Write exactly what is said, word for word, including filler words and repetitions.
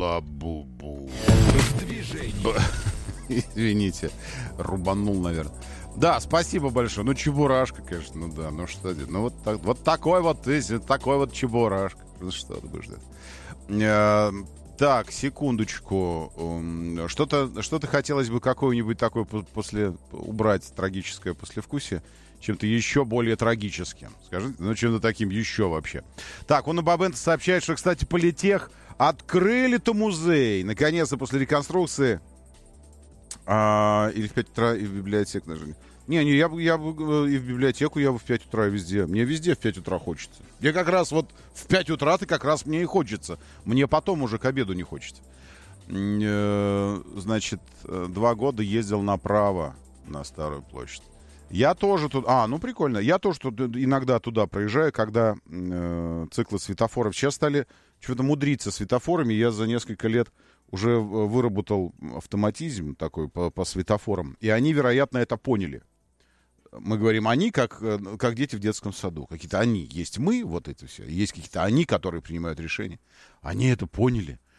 Лабубу. Б- Извините, рубанул, наверное. Да, спасибо большое. Ну, чебурашка, конечно, ну да, ну что, ну вот, так, вот такой вот, если такой вот чебурашка. Ну что ты будешь делать? Э, Так, секундочку. М, Что-то, что-то хотелось бы какое-нибудь такое по- после убрать трагическое послевкусие, чем-то еще более трагическим. Скажите, ну чем-то таким еще вообще. Так, он на Бабенто сообщает, что, кстати, Политех открыли-то музей. Наконец-то после реконструкции. А, или в пять утра и в библиотеку даже. Не, не, я бы, я бы э, и в библиотеку, я бы в пять утра, и везде. Мне везде в пять утра хочется. Мне как раз вот в пять утра-то как раз мне и хочется. Мне потом уже к обеду не хочется. М, э, Значит, э, два года ездил направо на Старую площадь. Я тоже тут... А, ну прикольно. Я тоже тут иногда туда проезжаю, когда э, циклы светофоров. Сейчас стали что-то мудриться светофорами. Я за несколько лет уже э, выработал автоматизм такой по, по светофорам. И они, вероятно, это поняли. Мы говорим они, как, э, как дети в детском саду. Какие-то они. Есть мы, вот это все. Есть какие-то они, которые принимают решения. Они это поняли.